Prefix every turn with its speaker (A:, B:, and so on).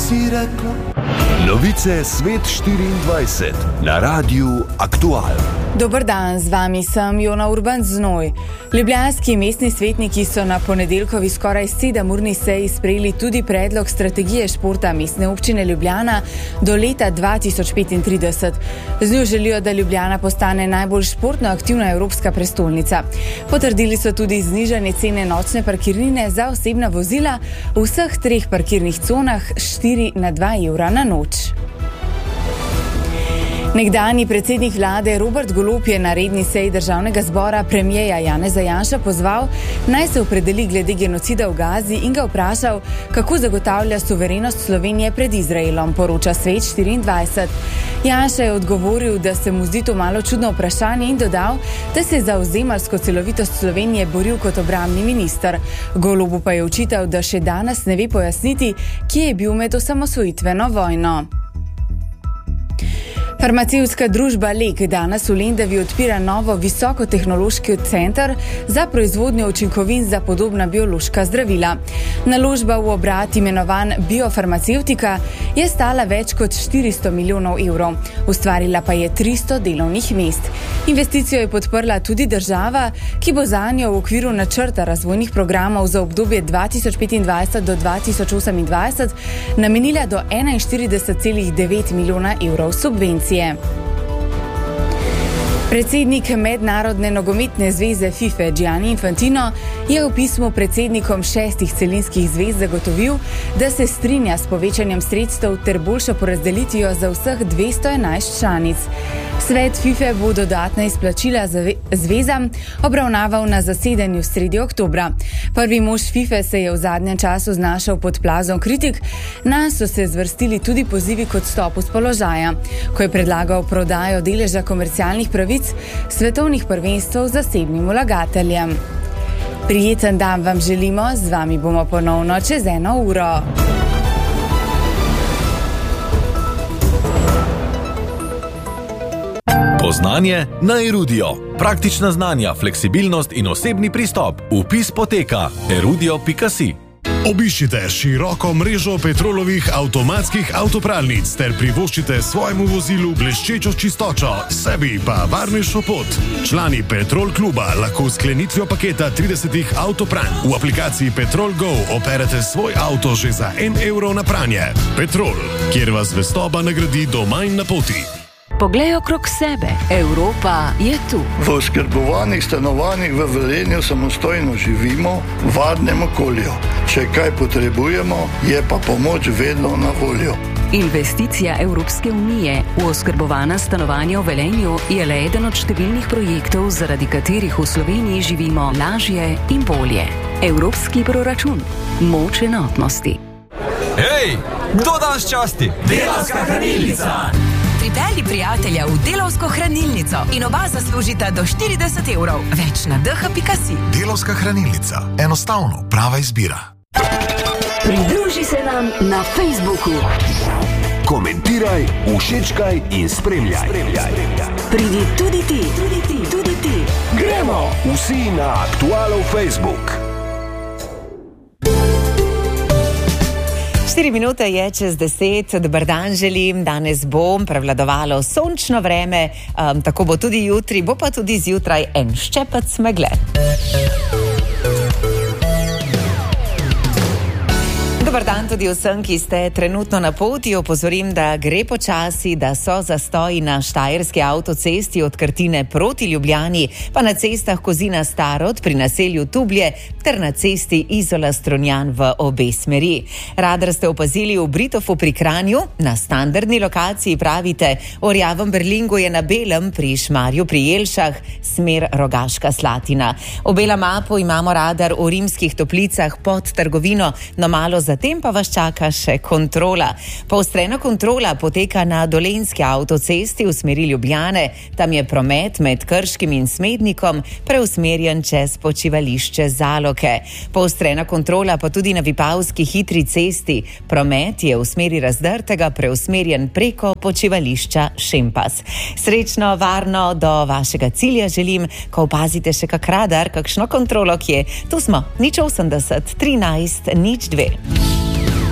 A: si rekla? Novice Svet 24 na Radiu Aktual.
B: Dober dan, z vami sem Jona Urban Znoj. Ljubljanski mestni svetniki so na ponedeljkovi skoraj 7-urni seji sprejeli tudi predlog strategije športa mestne občine Ljubljana do leta 2035. Z njo želijo, da Ljubljana postane najbolj športno aktivna evropska prestolnica. Potrdili so tudi znižanje cene nočne parkirnine za osebna vozila v vseh 3 parkirnih conah 4 na 2 evra na noč. Nekdanji predsednik vlade Robert Golob je na redni seji državnega zbora premierja Janeza Janša pozval, naj se opredeli glede genocida v Gazi in ga vprašal, kako zagotavlja suverenost Slovenije pred Izraelom, poroča Svet 24. Janša je odgovoril, da se mu zdi to malo čudno vprašanje in dodal, da se je za ozemeljsko celovitost Slovenije boril kot obrambni minister. Golobu pa je očital, da še danes ne ve pojasniti, kje je bil med osamosvojitveno vojno. Farmacevtska družba Lek danes v Lendavi odpira novo visokotehnološki center za proizvodnjo učinkovin za podobna biološka zdravila. Naložba v obrat imenovan biofarmacevtika je stala več kot 400 milijonov evrov, ustvarila pa je 300 delovnih mest. Investicijo je podprla tudi država, ki bo zanjo v okviru načrta razvojnih programov za obdobje 2025 do 2028 namenila do 41,9 milijona evrov subvencije. Predsednik Mednarodne nogometne zveze FIFA Gianni Infantino je v pismu predsednikom 6 celinskih zvez zagotovil, da se strinja s povečanjem sredstev ter boljšo porazdelitvijo za vseh 211 članic. Svet FIFA bo dodatna izplačila zvezam obravnaval na zasedanju sredi oktobra. Prvi mož FIFA se je v zadnjem času znašel pod plazom kritik, nanj so se zvrstili tudi pozivi k odstopu s položaja, ko je predlagal prodajo deleža komercialnih pravic svetovnih prvenstev zasebnim vlagateljem. Prijeten dan vam želimo, z vami bomo ponovno čez 1 uro.
C: Poznanje na Erudio. Praktična znanja, fleksibilnost in osebni pristop. Vpis poteka erudio.si.
D: Obiščite široko mrežo Petrolovih avtomatskih avtopralnic ter privoščite svojemu vozilu bleščečo čistočo, sebi pa varnejšo pot. Člani Petrol kluba lahko s sklenitvijo paketa 30 avtopranj v aplikaciji Petrol Go operete svoj avto že za 1 evro na pranje. Petrol, kjer vas zvestoba nagradi doma in na poti.
E: Poglej okrog sebe, Evropa je tu.
F: V oskrbovanih stanovanjih v Velenju samostojno živimo v varnem okolju. Če kaj potrebujemo, je pa pomoč vedno na voljo.
E: Investicija Evropske unije v oskrbovana stanovanja v Velenju je le eden od številnih projektov, zaradi katerih v Sloveniji živimo lažje in bolje. Evropski proračun. Moč enotnosti.
G: Hej, kdo danes časti?
H: Delavska hranilnica! Pripelji prijatelja v Delavsko hranilnico in oba zaslužita do 40 evrov. Več na dh.si.
I: Delavska hranilnica. Enostavno prava izbira.
E: Pridruži se nam na Facebooku.
A: Komentiraj, všečkaj in spremljaj.
E: Pridi tudi ti.
A: Gremo vsi na Aktualov Facebook.
J: 4 minute je čez 10, dober dan želim, danes bo prevladovalo sončno vreme, tako bo tudi jutri, bo pa tudi zjutraj en ščepec megle. Dobar dan tudi vsem, ki ste trenutno na poti. Opozorim, da gre počasi, da so zastoji na Štajerski avtocesti od Krtine proti Ljubljani, pa na cestah Kozina-Starod pri naselju Tublje ter na cesti Izola-Strunjan v obe smeri. Radar ste opazili v Britofu pri Kranju, na standardni lokaciji pravite, v Rjavem Berlingu je na belem pri Šmarju pri Jelšah, smer Rogaška Slatina. V belem mapu imamo radar v Rimskih Toplicah pod trgovino, no malo zatem pa vas čaka še kontrola. Poostrena kontrola poteka na Dolenjski avtocesti v smeri Ljubljane. Tam je promet med Krškim in Smednikom preusmerjen čez počivališče Zaloke. Poostrena kontrola pa tudi na Vipavski hitri cesti. Promet je v smeri Razdrtega preusmerjen preko počivališča Šempas. Srečno, varno do vašega cilja želim, ko opazite še kak radar, kakšno kontrolo kje. Tu smo, 080 13 02.